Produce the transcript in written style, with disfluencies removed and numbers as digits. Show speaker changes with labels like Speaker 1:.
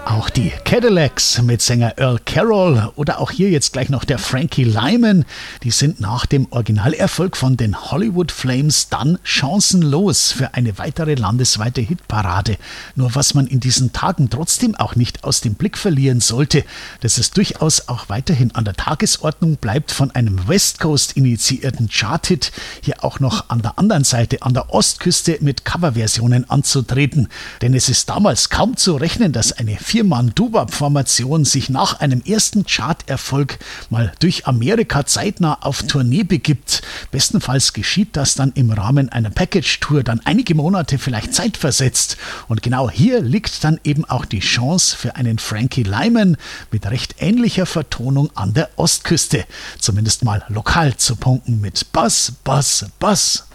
Speaker 1: Auch die Cadillacs mit Sänger Earl Carroll oder auch hier jetzt gleich noch der Frankie Lymon, die sind nach dem Originalerfolg von den Hollywood Flames dann chancenlos für eine weitere landesweite Hitparade. Nur was man in diesen Tagen trotzdem auch nicht aus dem Blick verlieren sollte, dass es durchaus auch weiterhin an der Tagesordnung bleibt, von einem West Coast initiierten Charthit hier auch noch an der anderen Seite, an der Ostküste mit Coverversionen anzutreten. Denn es ist damals kaum zu rechnen, dass eine Viermann-Doo-Wop-Formation sich nach einem ersten Charterfolg mal durch Amerika zeitnah auf Tournee begibt. Bestenfalls geschieht das dann im Rahmen einer Package-Tour, dann einige Monate vielleicht zeitversetzt. Und genau hier liegt dann eben auch die Chance für einen Frankie Lymon mit recht ähnlicher Vertonung an der Ostküste. Zumindest mal lokal zu punkten mit Bass, Bass, Bass.